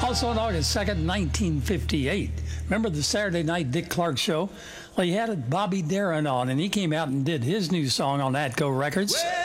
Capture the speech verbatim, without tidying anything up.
Also on August second, nineteen fifty-eight. Remember the Saturday Night Dick Clark show? Well, he had Bobby Darin on, and he came out and did his new song on Atco Records.